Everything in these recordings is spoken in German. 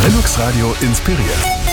Linux Radio inspiriert.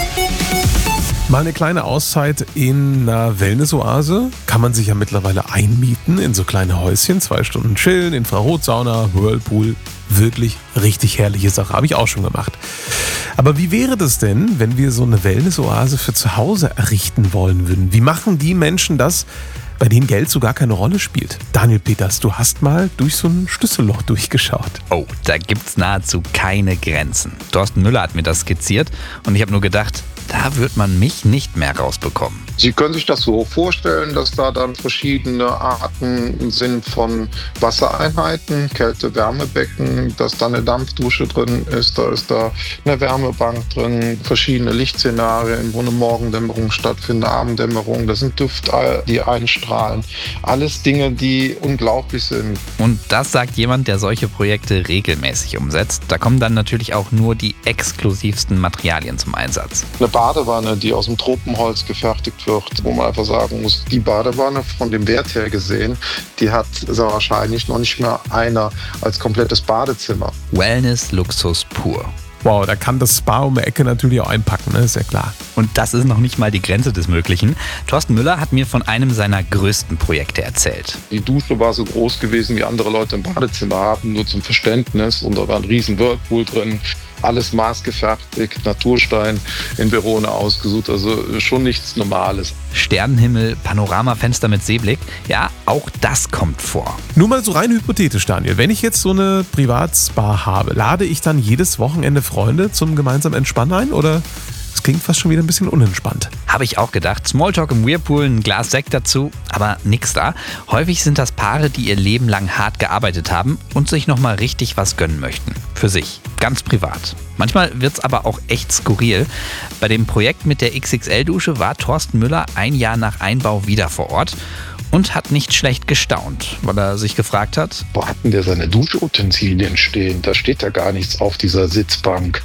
Mal eine kleine Auszeit in einer Wellness-Oase. Kann man sich ja mittlerweile einmieten in so kleine Häuschen. 2 Stunden chillen, Infrarotsauna, Whirlpool. Wirklich richtig herrliche Sache. Habe ich auch schon gemacht. Aber wie wäre das denn, wenn wir so eine Wellness-Oase für zu Hause errichten wollen würden? Wie machen die Menschen das, bei denen Geld so gar keine Rolle spielt? Daniel Peters, du hast mal durch so ein Schlüsselloch durchgeschaut. Oh, da gibt's nahezu keine Grenzen. Thorsten Müller hat mir das skizziert und ich habe nur gedacht, da wird man mich nicht mehr rausbekommen. Sie können sich das so vorstellen, dass da dann verschiedene Arten sind von Wassereinheiten, Kälte-Wärmebecken, dass da eine Dampfdusche drin ist, da ist da eine Wärmebank drin, verschiedene Lichtszenarien, wo eine Morgendämmerung stattfindet, eine Abenddämmerung, das sind Düfte, die einstrahlen. Alles Dinge, die unglaublich sind. Und das sagt jemand, der solche Projekte regelmäßig umsetzt. Da kommen dann natürlich auch nur die exklusivsten Materialien zum Einsatz. Eine Badewanne, die aus dem Tropenholz gefertigt wird, wo man einfach sagen muss, die Badewanne von dem Wert her gesehen, die hat sehr wahrscheinlich noch nicht mehr einer als komplettes Badezimmer. Wellness-Luxus pur. Wow, da kann das Spa um die Ecke natürlich auch einpacken, ne? Ist ja klar. Und das ist noch nicht mal die Grenze des Möglichen. Thorsten Müller hat mir von einem seiner größten Projekte erzählt. Die Dusche war so groß gewesen, wie andere Leute im Badezimmer haben, nur zum Verständnis. Und da war ein riesen Whirlpool drin. Alles maßgefertigt, Naturstein in Verona ausgesucht, also schon nichts Normales. Sternenhimmel, Panoramafenster mit Seeblick, ja, auch das kommt vor. Nur mal so rein hypothetisch, Daniel. Wenn ich jetzt so eine Privatspa habe, lade ich dann jedes Wochenende Freunde zum gemeinsamen Entspannen ein? Oder das klingt fast schon wieder ein bisschen unentspannt. Habe ich auch gedacht. Smalltalk im Whirlpool, ein Glas Sekt dazu, aber nix da. Häufig sind das Paare, die ihr Leben lang hart gearbeitet haben und sich nochmal richtig was gönnen möchten. Für sich. Ganz privat. Manchmal wird's aber auch echt skurril. Bei dem Projekt mit der XXL-Dusche war Thorsten Müller ein Jahr nach Einbau wieder vor Ort und hat nicht schlecht gestaunt, weil er sich gefragt hat: Wo hat denn der seine Duschutensilien stehen? Da steht ja gar nichts auf dieser Sitzbank.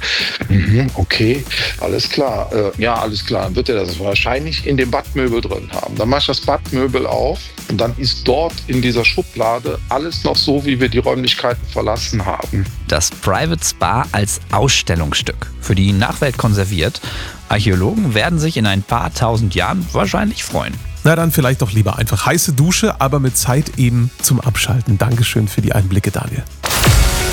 Okay, alles klar. Ja, alles klar. Dann wird er das wahrscheinlich in dem Badmöbel drin haben. Dann mache ich das Badmöbel auf und dann ist dort in dieser Schublade alles noch so, wie wir die Räumlichkeiten verlassen haben. Das Private Spa als Ausstellungsstück, für die Nachwelt konserviert. Archäologen werden sich in ein paar tausend Jahren wahrscheinlich freuen. Na dann vielleicht doch lieber einfach heiße Dusche, aber mit Zeit eben zum Abschalten. Dankeschön für die Einblicke, Daniel.